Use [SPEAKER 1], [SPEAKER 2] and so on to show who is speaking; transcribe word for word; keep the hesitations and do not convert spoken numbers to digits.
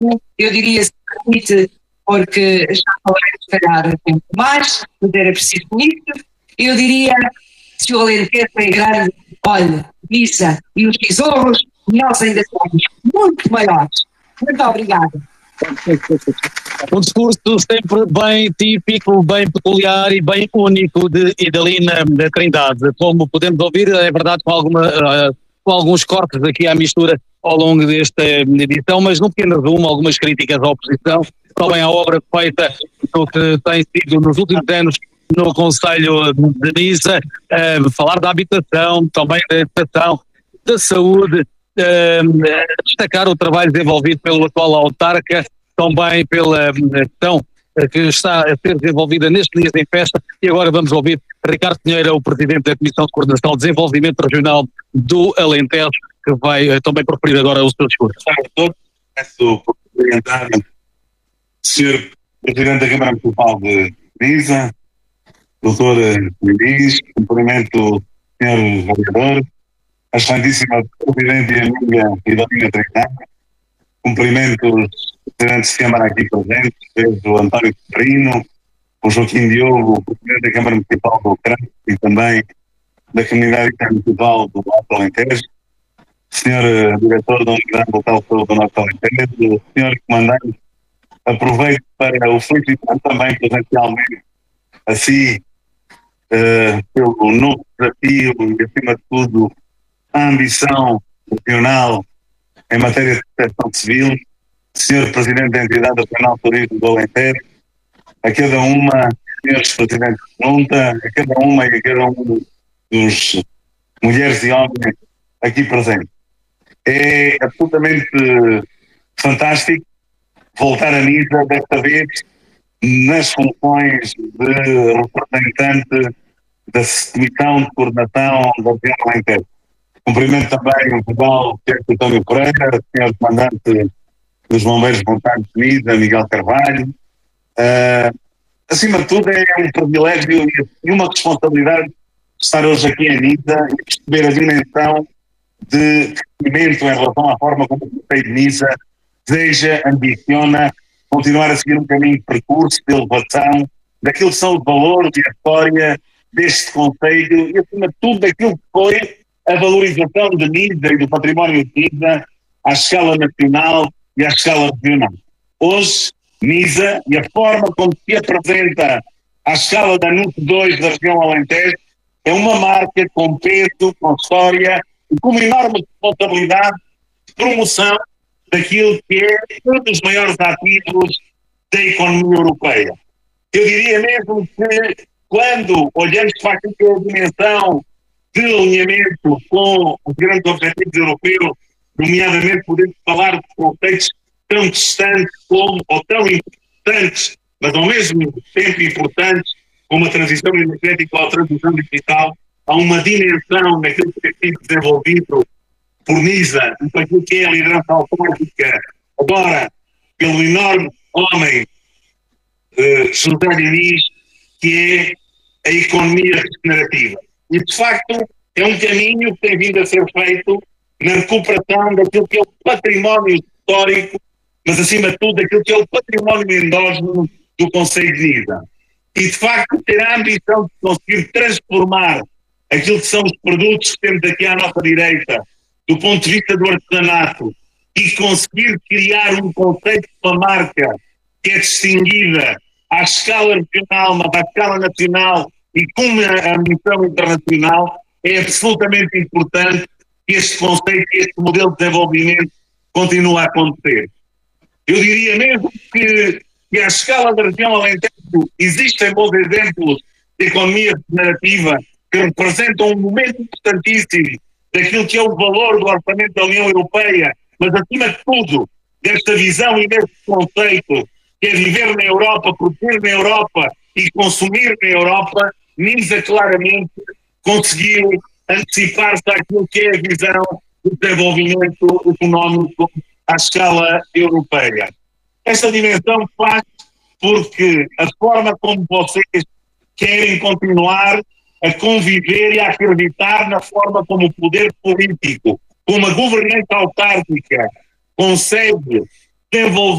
[SPEAKER 1] eu diria, se permite, porque já falei se calhar tempo mais, mas era preciso isso, eu diria, se o Alentejo é grande, olha, Nisa e os tesouros, nós ainda somos muito maiores. Muito obrigada.
[SPEAKER 2] Um discurso sempre bem típico, bem peculiar e bem único de Idalina da Trindade. Como podemos ouvir, é verdade, com, alguma, uh, com alguns cortes aqui à mistura ao longo desta edição, mas num pequeno resumo, algumas críticas à oposição, também à obra feita no que tem sido nos últimos anos no Conselho de Nisa, uh, falar da habitação, também da educação, da saúde, uh, destacar o trabalho desenvolvido pelo atual autarca, também pela questão que está a ser desenvolvida nestes dias em festa. E agora vamos ouvir Ricardo Pinheiro, o Presidente da Comissão de Coordenação de Desenvolvimento Regional do Alentejo, que vai uh, também proferir agora o seu discurso.
[SPEAKER 3] Peço por orientar o senhor Presidente da Câmara Municipal de Nisa, doutor Luís, cumprimento o senhor Vereador, a excelentíssima Presidente e amiga Idalina Trindade, cumprimento os presidentes de Câmara aqui presentes, desde o António Ferrino, o Joaquim Diogo, o Presidente da Câmara Municipal do Crato e também da Comunidade Municipal do Norte do Alentejo, o senhor Diretor da Unidade Local de Saúde do Norte do Alentejo, o senhor Comandante, aproveito para o felicitar também presencialmente, assim, uh, pelo novo desafio e, acima de tudo, a ambição regional em matéria de proteção civil, senhor Presidente da Entidade Nacional de Turismo do Alentejo, a cada uma, senhores Presidentes de Junta, a cada uma e a cada um dos mulheres e homens aqui presentes. É absolutamente fantástico voltar a Nisa, desta vez nas funções de representante da Comissão de Coordenação da Região do Alentejo. Cumprimento também o Pedal António Pereira, senhor Comandante dos Bombeiros Voluntários de Nisa, Miguel Carvalho. Uh, acima de tudo, é um privilégio e uma responsabilidade estar hoje aqui em Nisa e perceber a dimensão de crescimento em relação à forma como o Conselho de Nisa deseja, ambiciona continuar a seguir um caminho de percurso, de elevação, daquilo que são os valores e a história deste Conselho e, acima de tudo, daquilo que foi a valorização de Nisa e do património de Nisa à escala nacional e à escala regional. Hoje, Nisa e a forma como se apresenta à escala da N U C dois da região Alentejo é uma marca com peso, com história e com uma enorme responsabilidade de promoção daquilo que é um dos maiores ativos da economia europeia. Eu diria mesmo que quando olhamos para aquilo que é a dimensão de alinhamento com os grandes objetivos europeus, nomeadamente podemos falar de conceitos tão distantes como, ou tão importantes, mas ao mesmo tempo importantes, como a transição energética ou a transição digital, há uma dimensão naquilo que tem sido desenvolvido por Nisa e para aquilo que é a liderança autárquica, agora pelo enorme homem uh, José Diniz, que é a economia regenerativa. E, de facto, é um caminho que tem vindo a ser feito na recuperação daquilo que é o património histórico, mas, acima de tudo, daquilo que é o património endógeno do Conselho de Nisa. E, de facto, ter a ambição de conseguir transformar aquilo que são os produtos que temos aqui à nossa direita, do ponto de vista do artesanato, e conseguir criar um conceito de uma marca que é distinguida à escala regional, mas à escala nacional e com uma ambição internacional, é absolutamente importante que este conceito, este modelo de desenvolvimento continue a acontecer. Eu diria mesmo que, que à escala da região Alentejo existem bons exemplos de economia regenerativa que representam um momento importantíssimo daquilo que é o valor do orçamento da União Europeia, mas acima de tudo desta visão e deste conceito que é viver na Europa, produzir na Europa e consumir na Europa. Nisa claramente conseguiu antecipar-se àquilo que é a visão do desenvolvimento económico à escala europeia. Esta dimensão faz porque a forma como vocês querem continuar a conviver e a acreditar na forma como o poder político, como a governança autárquica consegue desenvolver